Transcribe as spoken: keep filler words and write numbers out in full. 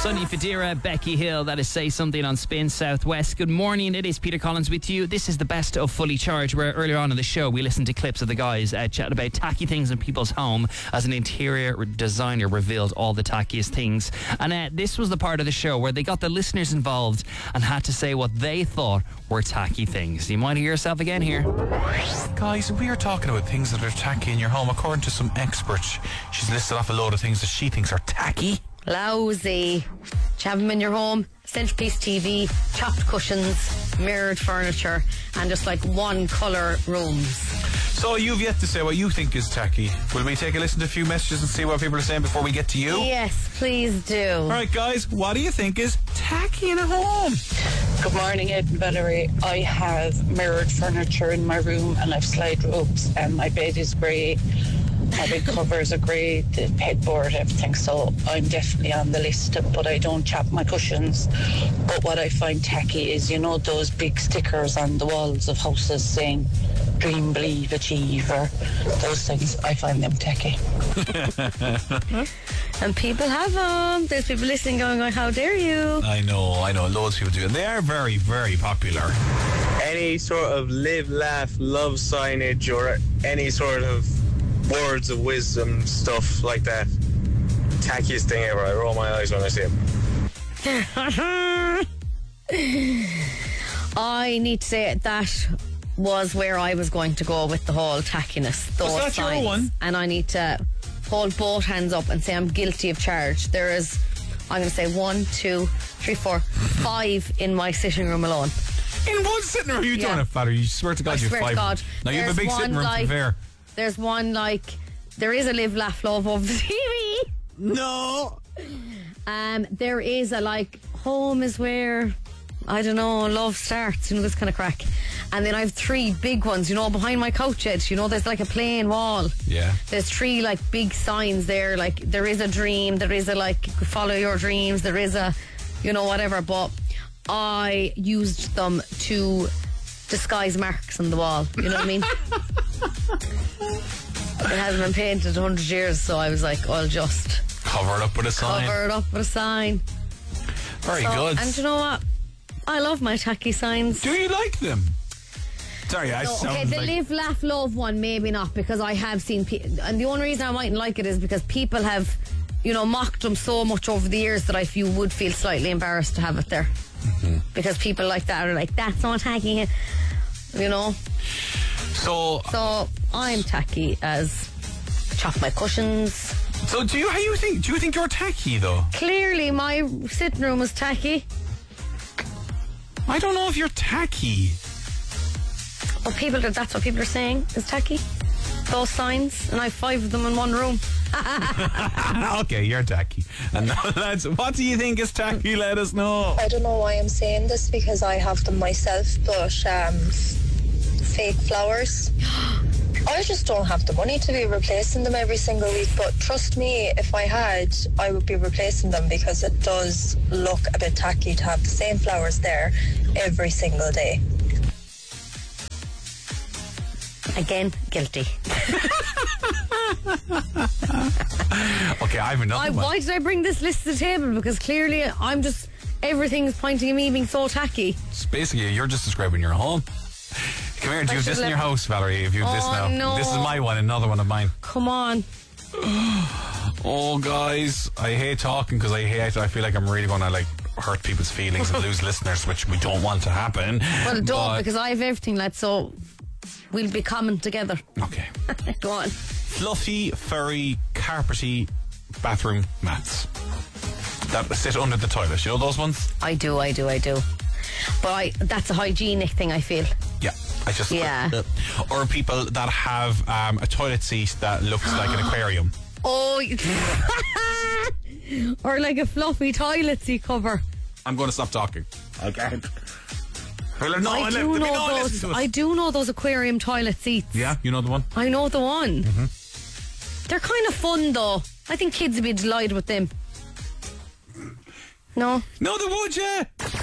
Sonny Fadira, Becky Hill, that is Say Something on Spin Southwest. Good morning, it is Peter Collins with you. This is the best of Fully Charged, where earlier on in the show we listened to clips of the guys uh, chatting about tacky things in people's home as an interior designer revealed all the tackiest things. And uh, this was the part of the show where they got the listeners involved and had to say what they thought were tacky things. You might hear yourself again here. Guys, we are talking about things that are tacky in your home. According to some experts, she's listed off a load of things that she thinks are tacky. Lousy. Do you have them in your home? Centerpiece T V, chopped cushions, mirrored furniture, and just like one colour rooms. So you've yet to say what you think is tacky. Will we take a listen to a few messages and see what people are saying before we get to you? Yes, please do. Alright guys, what do you think is tacky in a home? Good morning, Ed and Valerie. I have mirrored furniture in my room and I've slide ropes and my bed is grey. My bed covers are grey, the headboard, everything. So I'm definitely on the list, but I don't chop my cushions. But what I find tacky is, you know, those big stickers on the walls of houses saying dream, believe, achieve, or those things. I find them tacky. And people have them. There's people listening going, oh, how dare you? I know, I know, loads of people do. And they are very, very popular. Any sort of live, laugh, love signage or any sort of words of wisdom, stuff like that. Tackiest thing ever. I roll my eyes when I see them. I need to say it, that was where I was going to go with the whole tackiness. Those Was that your signs. one? And I need to hold both hands up and say I'm guilty of charge. There is, I'm going to say one, two, three, four, five in my sitting room alone. In one sitting room? You Yeah. don't have father. You swear to God I you have swear five. to God. Now you have a There's big sitting one, room like, to fair. There's one like, there is a live, laugh, love of the T V. No. Um, there is a like, home is where, I don't know, love starts, you know, this kind of crack. And then I have three big ones, you know, behind my couch edge, you know, there's like a plain wall. Yeah. There's three like big signs there, like there is a dream, there is a like follow your dreams, there is a, you know, whatever, but I used them to disguise marks on the wall, you know what I mean? It hasn't been painted a hundred years, so I was like, I'll just Cover it up with a sign. cover it up with a sign. Very So- good. And you know what? I love my tacky signs. Do you like them? Sorry, I No, sound okay, the like... live, laugh, love one, maybe not, because I have seen, pe- and the only reason I mightn't like it is because people have, you know, mocked them so much over the years that I feel would feel slightly embarrassed to have it there. Mm-hmm. Because people like that are like, that's not tacky, you know. So, So I'm tacky as chop my cushions. so do you? How you think? Do you think you're tacky though? Clearly, my sitting room is tacky. I don't know if you're tacky. Well, people, that's what people are saying is tacky. Those signs, and I have five of them in one room. Okay, you're tacky. And now, lads, what do you think is tacky? Let us know. I don't know why I'm saying this because I have them myself, but um, fake flowers. I just don't have the money to be replacing them every single week, but trust me, if I had, I would be replacing them because it does look a bit tacky to have the same flowers there every single day. Again, guilty. Okay, I have another I, one. why did I bring this list to the table? Because clearly I'm just, everything's pointing at me being so tacky. It's basically, you're just describing your home. Come here, do you have this in your house, Valerie? If you have this Oh, now. no. This is my one, another one of mine. Come on. Oh, guys, I hate talking because I hate, I feel like I'm really going to like hurt people's feelings and lose listeners, which we don't want to happen. Well, don't, But- because I have everything, lads, so we'll be coming together. Okay. Go on. Fluffy, furry, carpety bathroom mats that sit under the toilet. You know those ones? I do, I do, I do. But I, that's a hygienic thing, I feel. Yeah. I just Yeah. uh, or people that have um, a toilet seat that looks like an aquarium. Oh, or like a fluffy toilet seat cover. I'm going to stop talking. I can't. Well, no, I let- do let me know know, listen those. to us. I do know those aquarium toilet seats. Yeah, you know the one. I know the one. Mm-hmm. They're kind of fun though. I think kids would be delighted with them. No? No, the would you?